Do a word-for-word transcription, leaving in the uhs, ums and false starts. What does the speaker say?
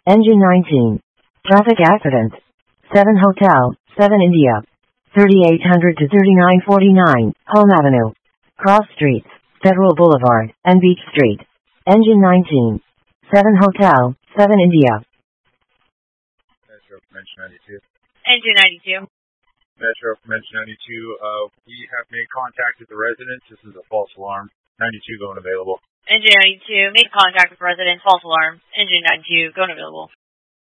Engine nineteen. Traffic accident. seven Hotel, seven India. thirty-eight hundred to thirty-nine forty-nine, Home Avenue. Cross Streets, Federal Boulevard, and Beach Street. Engine nineteen. seven Hotel, seven India. Metro from Engine ninety-two. Engine ninety-two. Metro from Engine ninety-two. Uh, we have made contact with the residents. This is a false alarm. ninety-two going available. Engine ninety-two. Made contact with residents. False alarm. Engine ninety-two. Going available.